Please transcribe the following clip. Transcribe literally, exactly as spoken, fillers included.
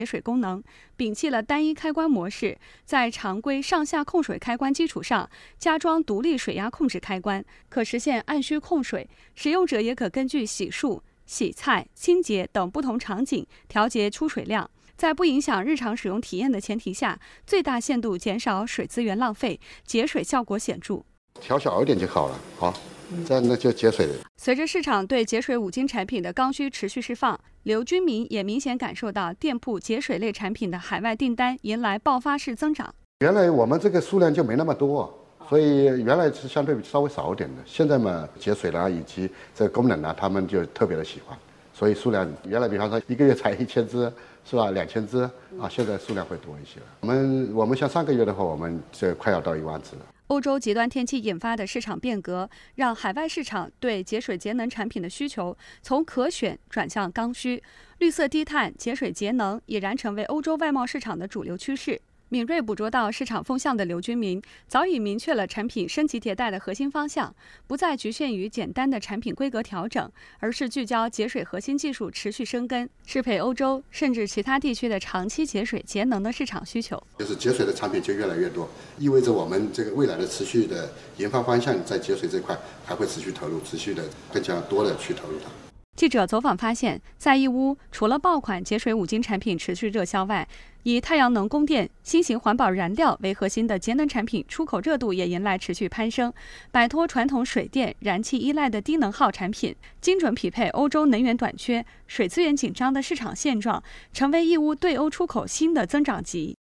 节水功能，摒弃了单一开关模式，在常规上下控水开关基础上加装独立水压控制开关，可实现按需控水。使用者也可根据洗漱、洗菜、清洁等不同场景调节出水量，在不影响日常使用体验的前提下，最大限度减少水资源浪费，节水效果显著。 调小一点就好了，好，这样呢就节水了。 随着市场对节水五金产品的刚需持续释放，刘军民也明显感受到店铺节水类产品的海外订单迎来爆发式增长。 原来我们这个数量就没那么多，所以原来是相对稍微少一点的。现在嘛，节水啦以及这个功能呢，他们就特别的喜欢，所以数量原来比方说一个月才一千只，是吧？两千只啊，现在数量会多一些了。我们我们像上个月的话，我们这快要到一万只了。 欧洲极端天气引发的市场变革，让海外市场对节水节能产品的需求从可选转向刚需，绿色低碳、节水节能已然成为欧洲外贸市场的主流趋势。敏锐捕捉到市场风向的刘军民，早已明确了产品升级迭代的核心方向，不再局限于简单的产品规格调整，而是聚焦节水核心技术持续生根，适配欧洲甚至其他地区的长期节水节能的市场需求。 就是节水的产品就越来越多，意味着我们这个未来的持续的研发方向在节水这块还会持续投入，持续的更加多的去投入它。 记者走访发现，在义乌，除了爆款节水五金产品持续热销外，以太阳能供电、新型环保燃料为核心的节能产品出口热度也迎来持续攀升，摆脱传统水电、燃气依赖的低能耗产品，精准匹配欧洲能源短缺、水资源紧张的市场现状，成为义乌对欧出口新的增长极。